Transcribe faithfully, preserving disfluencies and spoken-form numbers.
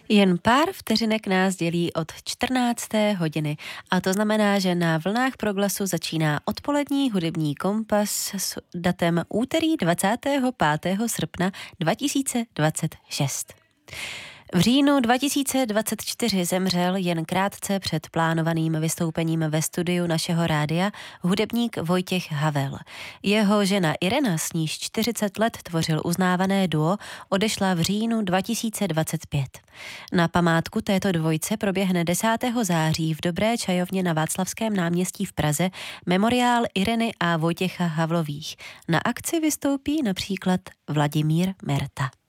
Jen pár vteřinek nás dělí od čtrnácté hodiny a to znamená, že na vlnách Proglasu začíná odpolední hudební kompas s datem úterý dvacátého pátého srpna dva tisíce dvacet šest. V říjnu dva tisíce dvacet čtyři zemřel jen krátce před plánovaným vystoupením ve studiu našeho rádia hudebník Vojtěch Havel. Jeho žena Irena, s níž čtyřicet let tvořil uznávané duo, odešla v říjnu dva tisíce dvacet pět. Na památku této dvojce proběhne desátého září v Dobré čajovně na Václavském náměstí v Praze memoriál Ireny a Vojtěcha Havlových. Na akci vystoupí například Vladimír Merta.